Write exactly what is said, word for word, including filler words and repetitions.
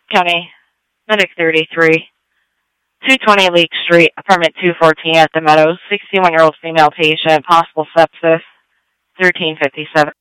County, Medic thirty-three, two twenty Leek Street, apartment two fourteen at the Meadows, sixty-one-year-old female patient, possible sepsis, thirteen fifty-seven.